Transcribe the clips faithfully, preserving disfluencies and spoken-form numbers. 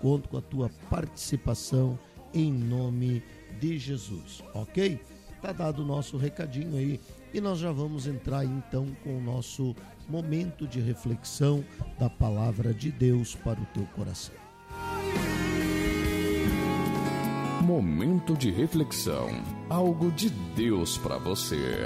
conto com a tua participação em nome de Jesus, ok? Tá dado o nosso recadinho aí e nós já vamos entrar então com o nosso momento de reflexão da palavra de Deus para o teu coração. Momento de reflexão, algo de Deus para você.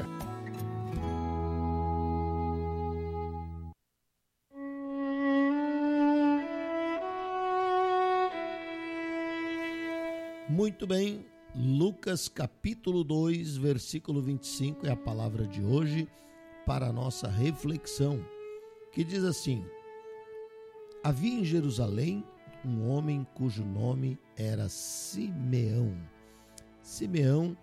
Muito bem, Lucas capítulo dois, versículo vinte e cinco é a palavra de hoje para a nossa reflexão, que diz assim: havia em Jerusalém um homem cujo nome era Simeão. Simeão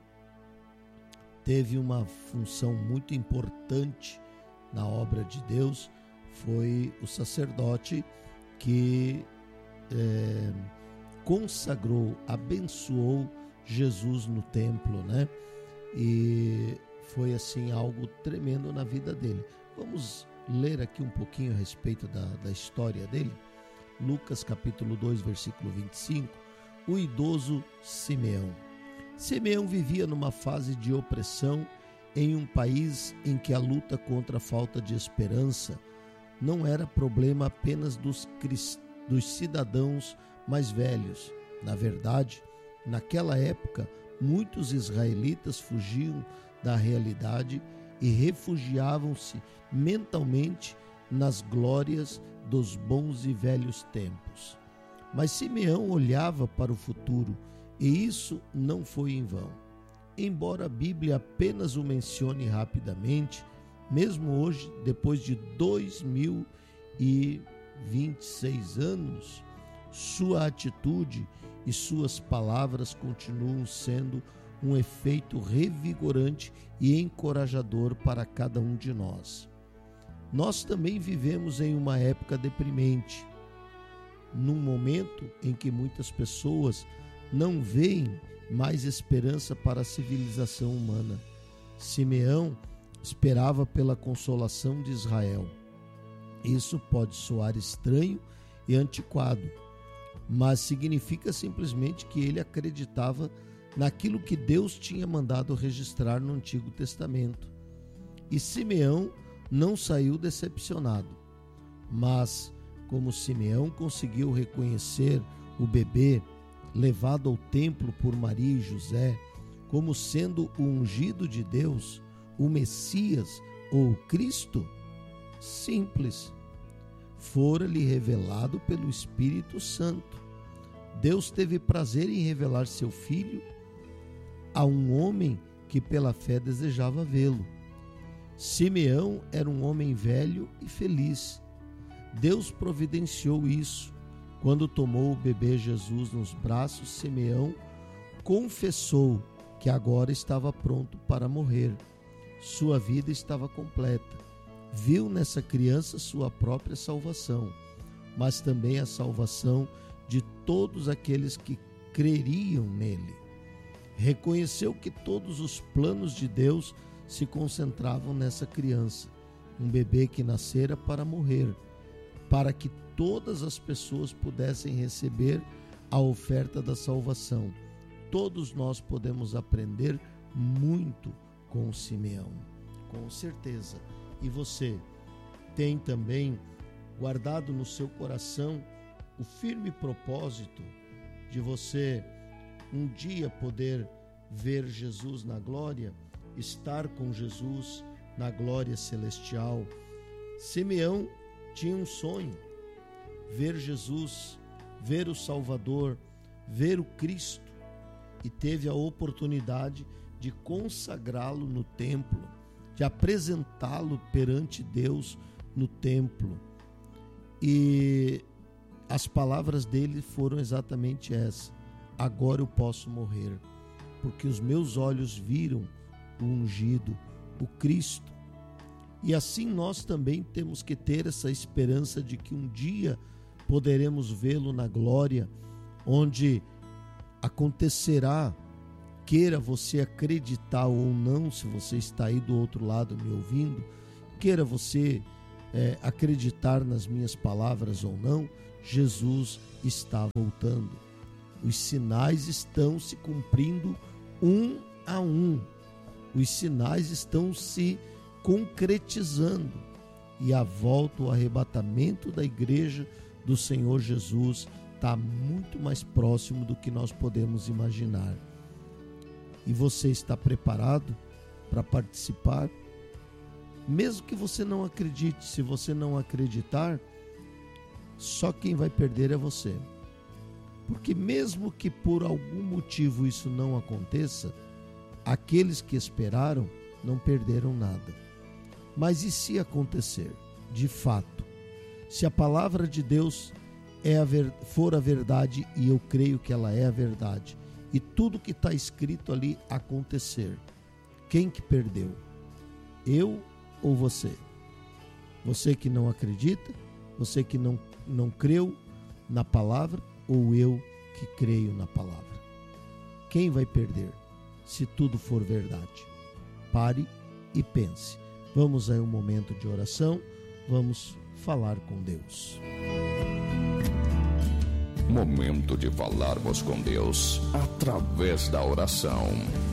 teve uma função muito importante na obra de Deus, foi o sacerdote que é, consagrou, abençoou Jesus no templo, né? E foi assim algo tremendo na vida dele. Vamos ler aqui um pouquinho a respeito da, da história dele. Lucas capítulo dois, versículo vinte e cinco. O idoso Simeão. Simeão vivia numa fase de opressão em um país em que a luta contra a falta de esperança não era problema apenas dos, crist... dos cidadãos mais velhos. Na verdade, naquela época, muitos israelitas fugiam da realidade e refugiavam-se mentalmente nas glórias dos bons e velhos tempos. Mas Simeão olhava para o futuro, e isso não foi em vão. Embora a Bíblia apenas o mencione rapidamente, mesmo hoje, depois de dois mil e vinte e seis anos, sua atitude e suas palavras continuam sendo um efeito revigorante e encorajador para cada um de nós. Nós também vivemos em uma época deprimente, num momento em que muitas pessoas não veem mais esperança para a civilização humana. Simeão esperava pela consolação de Israel. Isso pode soar estranho e antiquado, mas significa simplesmente que ele acreditava naquilo que Deus tinha mandado registrar no Antigo Testamento. E Simeão não saiu decepcionado, mas como Simeão conseguiu reconhecer o bebê levado ao templo por Maria e José como sendo o ungido de Deus, o Messias ou o Cristo, simples, fora-lhe revelado pelo Espírito Santo. Deus teve prazer em revelar seu Filho a um homem que pela fé desejava vê-lo. Simeão era um homem velho e feliz. Deus providenciou isso. Quando tomou o bebê Jesus nos braços, Simeão confessou que agora estava pronto para morrer. Sua vida estava completa. Viu nessa criança sua própria salvação, mas também a salvação de todos aqueles que creriam nele. Reconheceu que todos os planos de Deus se concentravam nessa criança, um bebê que nascera para morrer, para que todas as pessoas pudessem receber a oferta da salvação. Todos nós podemos aprender muito com Simeão, com certeza. E você tem também guardado no seu coração o firme propósito de você um dia poder ver Jesus na glória, estar com Jesus na glória celestial. Simeão tinha um sonho, ver Jesus, ver o Salvador, ver o Cristo, e teve a oportunidade de consagrá-lo no templo, de apresentá-lo perante Deus no templo. E as palavras dele foram exatamente essas: agora eu posso morrer, porque os meus olhos viram o ungido, o Cristo. E assim nós também temos que ter essa esperança de que um dia poderemos vê-lo na glória, onde acontecerá, queira você acreditar ou não, se você está aí do outro lado me ouvindo, queira você é, acreditar nas minhas palavras ou não, Jesus está voltando. Os sinais estão se cumprindo um a um. Os sinais estão se concretizando. E a volta, o arrebatamento da igreja do Senhor Jesus está muito mais próximo do que nós podemos imaginar. E você está preparado para participar? Mesmo que você não acredite, se você não acreditar, só quem vai perder é você. Porque mesmo que por algum motivo isso não aconteça, aqueles que esperaram não perderam nada. Mas e se acontecer, de fato? Se a palavra de Deus é a ver, for a verdade, e eu creio que ela é a verdade, e tudo que está escrito ali acontecer, quem que perdeu? Eu ou você? Você que não acredita? Você que não, não creu na palavra? Ou eu que creio na palavra? Quem vai perder se tudo for verdade? Pare e pense. Vamos a um momento de oração, vamos falar com Deus. Momento de falarmos com Deus através da oração.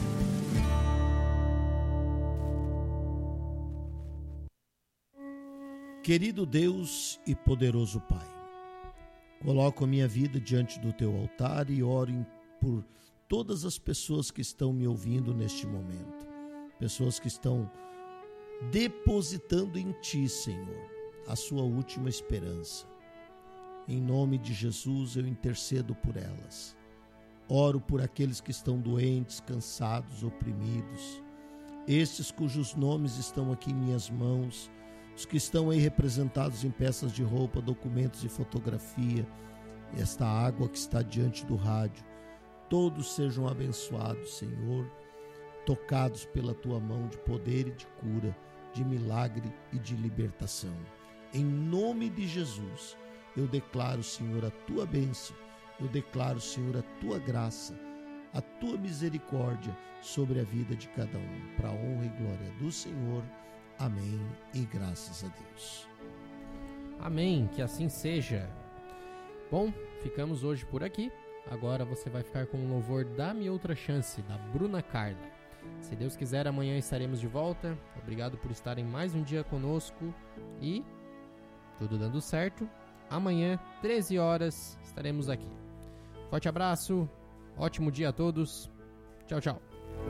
Querido Deus e poderoso Pai, coloco a minha vida diante do Teu altar e oro por todas as pessoas que estão me ouvindo neste momento. Pessoas que estão depositando em Ti, Senhor, a sua última esperança. Em nome de Jesus eu intercedo por elas. Oro por aqueles que estão doentes, cansados, oprimidos. Estes cujos nomes estão aqui em minhas mãos, os que estão aí representados em peças de roupa, documentos e fotografia, esta água que está diante do rádio, todos sejam abençoados, Senhor, tocados pela Tua mão de poder e de cura, de milagre e de libertação. Em nome de Jesus, eu declaro, Senhor, a Tua bênção, eu declaro, Senhor, a Tua graça, a Tua misericórdia sobre a vida de cada um, para a honra e glória do Senhor. Amém e graças a Deus. Amém, que assim seja. Bom, ficamos hoje por aqui. Agora você vai ficar com o louvor Dá-me Outra Chance, da Bruna Carla. Se Deus quiser, amanhã estaremos de volta. Obrigado por estarem mais um dia conosco. E, tudo dando certo, amanhã, treze horas, estaremos aqui. Forte abraço, ótimo dia a todos. Tchau, tchau.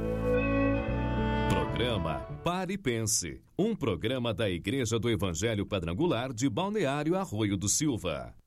Programa Pare e Pense, um programa da Igreja do Evangelho Quadrangular de Balneário Arroio do Silva.